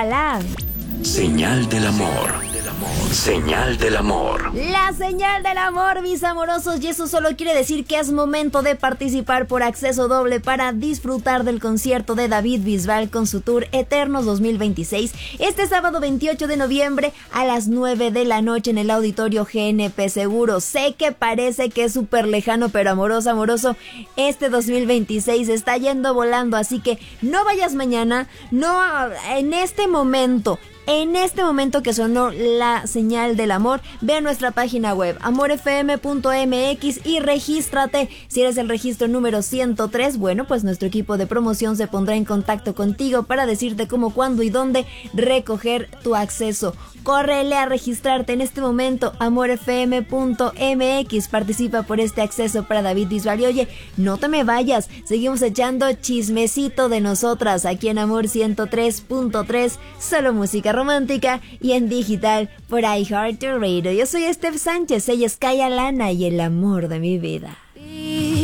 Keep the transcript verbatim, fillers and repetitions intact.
la... Señal del amor. Señal del amor. La señal del amor, mis amorosos, y eso solo quiere decir que es momento de participar por acceso doble para disfrutar del concierto de David Bisbal con su tour Eternos dos mil veintiséis este sábado veintiocho de noviembre a las nueve de la noche en el auditorio G N P Seguros. Sé que parece que es súper lejano, pero amoroso, amoroso, este dos mil veintiséis está yendo volando, así que no vayas mañana, no en este momento. En este momento que sonó la señal del amor, ve a nuestra página web amor f m punto m x y regístrate. Si eres el registro número ciento tres, bueno, pues nuestro equipo de promoción se pondrá en contacto contigo para decirte cómo, cuándo y dónde recoger tu acceso. Córrele a registrarte en este momento, amor f m punto m x. Participa por este acceso para David Bisbal. Y oye, no te me vayas, seguimos echando chismecito de nosotras aquí en Amor ciento tres punto tres, solo música romántica y en digital por iHeartRadio. Yo soy Steph Sánchez, ella es Kaya Lana y el amor de mi vida.